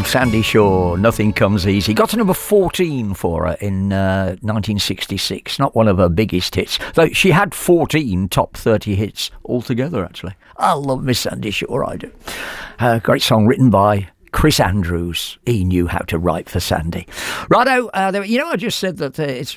from Sandy Shaw, Nothing Comes Easy. Got to number 14 for her in 1966. Not one of her biggest hits, though she had 14 top 30 hits altogether, actually. I love Miss Sandy Shaw, I do. Great song written by Chris Andrews. He knew how to write for Sandy. Righto, I just said that it's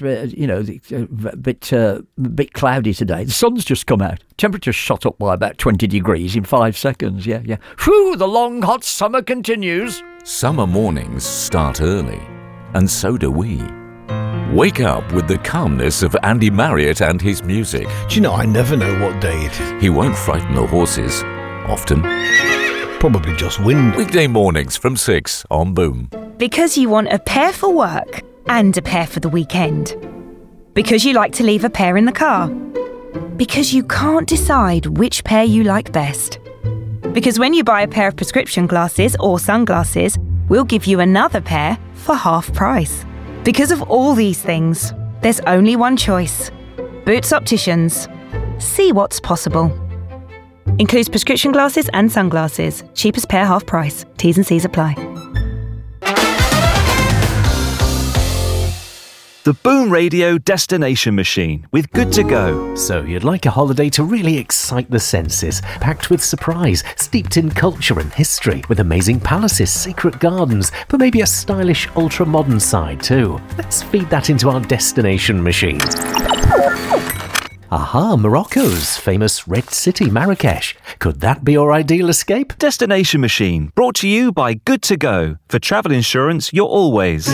a bit cloudy today. The sun's just come out. Temperature shot up by about 20 degrees in 5 seconds. Yeah. Whew, the long hot summer continues. Summer mornings start early, and so do we. Wake up with the calmness of Andy Marriott and his music. Do you know, I never know what day it is. He won't frighten the horses, often. Probably just wind. Weekday mornings from 6 on Boom. Because you want a pair for work and a pair for the weekend. Because you like to leave a pair in the car. Because you can't decide which pair you like best. Because when you buy a pair of prescription glasses or sunglasses, we'll give you another pair for half price. Because of all these things, there's only one choice. Boots Opticians. See what's possible. Includes prescription glasses and sunglasses. Cheapest pair half price. T's and C's apply. The Boom Radio Destination Machine with Good to Go. So you'd like a holiday to really excite the senses, packed with surprise, steeped in culture and history, with amazing palaces, secret gardens, but maybe a stylish ultra-modern side too. Let's feed that into our destination machine. Aha, Morocco's famous Red City, Marrakesh. Could that be your ideal escape? Destination Machine, brought to you by Good to Go. For travel insurance, you're always